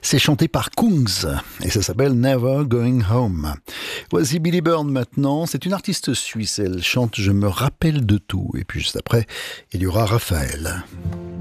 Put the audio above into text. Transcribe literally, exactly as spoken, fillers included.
C'est chanté par Kungs et ça s'appelle Never Going Home. Voici Billy Byrne maintenant. C'est une artiste suisse. Elle chante Je me rappelle de tout. Et puis juste après, il y aura Raphaël.